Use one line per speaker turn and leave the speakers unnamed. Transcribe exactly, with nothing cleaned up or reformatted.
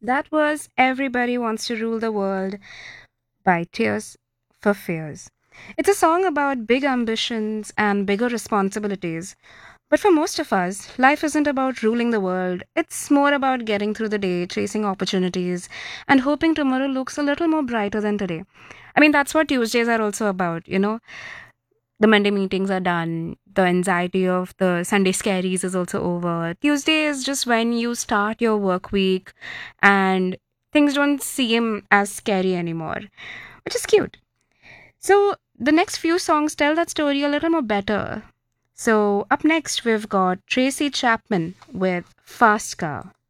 That was Everybody Wants to Rule the World by Tears for Fears. It's a song about big ambitions and bigger responsibilities. But for most of us, life isn't about ruling the world. It's more about getting through the day, chasing opportunities, and hoping tomorrow looks a little more brighter than today. I mean, that's what Tuesdays are also about, you know? The Monday meetings are done. The anxiety of the Sunday scaries is also over. Tuesday is just when you start your work week and things don't seem as scary anymore, which is cute. So, the next few songs tell that story a little more better. So, up next, we've got Tracy Chapman with Fast Car.